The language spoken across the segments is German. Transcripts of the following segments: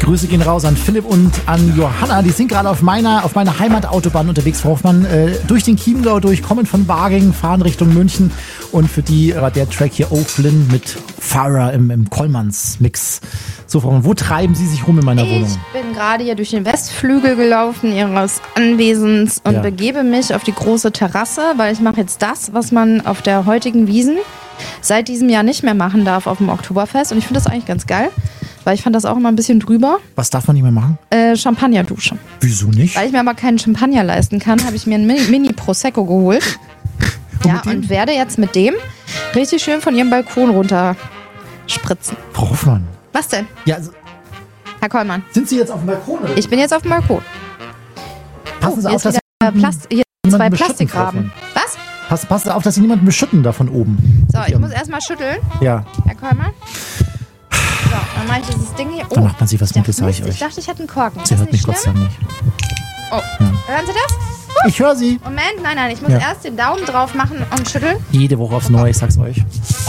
Grüße gehen raus an Philipp und an Johanna. Die sind gerade auf meiner Heimatautobahn unterwegs, Frau Hoffmann. Durch den Chiemgau durch, kommen von Wagen, fahren Richtung München. Und für die war der Track hier O'Flynn mit Farah im Kollmanns-Mix. So, Frau Hoffmann, wo treiben Sie sich rum in meiner Wohnung? Ich bin gerade hier durch den Westflügel gelaufen, Ihres Anwesens, und begebe mich auf die große Terrasse, weil ich mache jetzt das, was man auf der heutigen Wiesn seit diesem Jahr nicht mehr machen darf auf dem Oktoberfest. Und ich finde das eigentlich ganz geil, weil ich fand das auch immer ein bisschen drüber. Was darf man nicht mehr machen? Champagnerdusche. Wieso nicht? Weil ich mir aber keinen Champagner leisten kann, habe ich mir einen Mini-Prosecco geholt. Und werde jetzt mit dem richtig schön von Ihrem Balkon runter spritzen. Frau Hoffmann. Was denn? Ja, also, Herr Kollmann. sind Sie jetzt auf dem Balkon? Oder? Ich bin jetzt auf dem Balkon. Passen Sie hier auf, dass hier zwei Plastikrahmen. Was? Passen Sie auf, dass Sie niemanden beschütten da von oben. So, ich muss erstmal schütteln. Ja. Herr Kollmann. So, dann mache ich dieses Ding hier. Da macht man sich was mit, das sage ich euch. Ich dachte, ich hätte einen Korken. Sie hört mich Gott sei Dank nicht. Oh, hören Sie das? Ich höre Sie. Moment, nein, ich muss erst den Daumen drauf machen und schütteln. Jede Woche aufs Neue, ich sag's euch.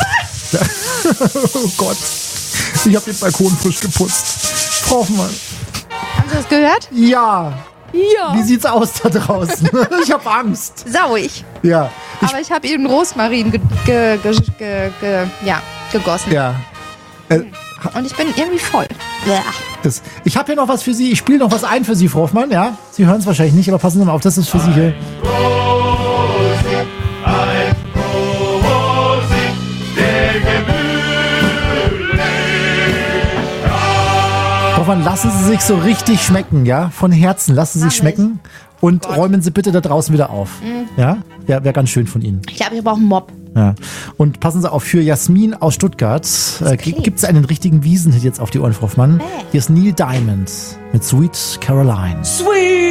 Oh Gott. Ich habe den Balkon frisch geputzt. Frau Hoffmann. Haben Sie das gehört? Ja. Ja. Wie sieht's aus da draußen? Ich habe Angst. Sauig. Ja. Aber ich habe Ihnen Rosmarin gegossen. Ja. Und ich bin irgendwie voll. Ich habe hier noch was für Sie. Ich spiele noch was ein für Sie, Frau Hoffmann. Ja? Sie hören es wahrscheinlich nicht, aber passen Sie mal auf. Das ist für Sie hier. Frau Hoffmann, lassen Sie sich so richtig schmecken, ja? Von Herzen lassen Sie sich schmecken. Und räumen Sie bitte da draußen wieder auf. Ja? Ja, wäre ganz schön von Ihnen. Ich glaube, ich brauche einen Mob. Ja. Und passen Sie auf, für Jasmin aus Stuttgart gibt es einen richtigen Wiesenhit jetzt auf die Ohren, Frau Hoffmann. Hier ist Neil Diamond mit Sweet Caroline. Sweet